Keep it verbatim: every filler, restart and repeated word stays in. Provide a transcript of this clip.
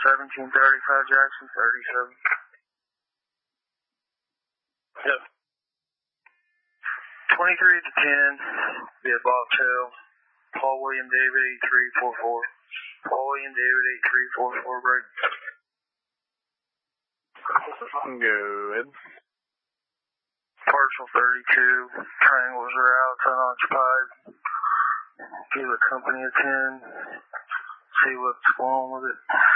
seventeen thirty-five Jackson, thirty-seven. Yep. twenty-three to ten, be a Bobtail. Paul William David, eight three four four. Paul William David, eight three four four, break. Good. Parcel thirty-two, triangles are out, unoccupied. Give the company a ten, see what's going on with it.